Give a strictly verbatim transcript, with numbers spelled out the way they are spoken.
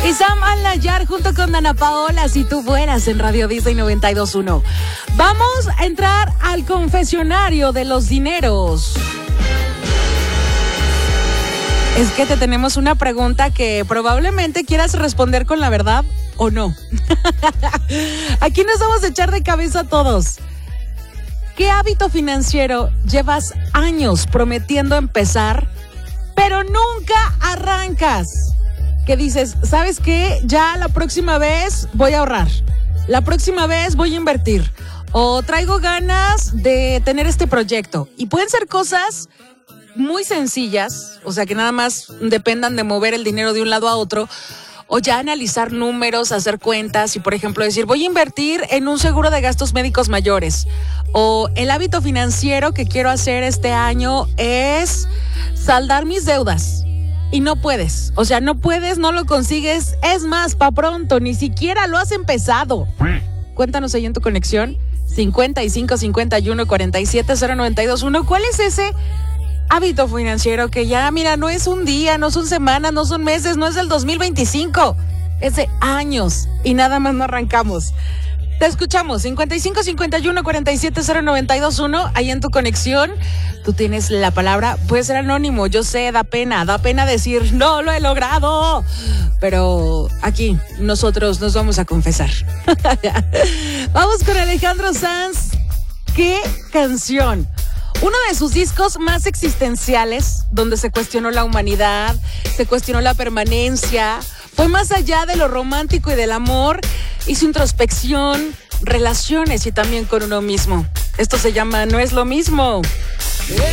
Sam Al-Nayar junto con Dana Paola, Si Tú Fueras, en Radio Disney noventa y dos punto uno. Vamos a entrar al confesionario de los dineros. Es que te tenemos una pregunta que probablemente quieras responder con la verdad o no. Aquí nos vamos a echar de cabeza todos. ¿Qué hábito financiero llevas años prometiendo empezar, pero nunca arrancas? Que dices, ¿sabes qué? Ya la próxima vez voy a ahorrar. La próxima vez voy a invertir. O traigo ganas de tener este proyecto. Y pueden ser cosas muy sencillas, o sea, que nada más dependan de mover el dinero de un lado a otro, o ya analizar números, hacer cuentas y, por ejemplo, decir, voy a invertir en un seguro de gastos médicos mayores. O el hábito financiero que quiero hacer este año es saldar mis deudas. Y no puedes, o sea, no puedes, no lo consigues, es más, pa' pronto, ni siquiera lo has empezado. Cuéntanos ahí en tu conexión, cincuenta y cinco, cincuenta y uno, cuarenta y siete, cero noventa y dos uno. ¿Cuál es ese hábito financiero que ya, mira, no es un día, no son semanas, no son meses, no es del dos mil veinticinco, es de años y nada más no arrancamos? Te escuchamos, cincuenta y cinco, cincuenta y uno, cuarenta y siete, cero noventa y dos uno, ahí en tu conexión. Tú tienes la palabra, puede ser anónimo, yo sé, da pena, da pena decir, no lo he logrado. Pero aquí nosotros nos vamos a confesar. Vamos con Alejandro Sanz. ¿Qué canción? Uno de sus discos más existenciales, donde se cuestionó la humanidad, se cuestionó la permanencia, fue más allá de lo romántico y del amor, hizo introspección, relaciones y también con uno mismo. Esto se llama No es lo mismo.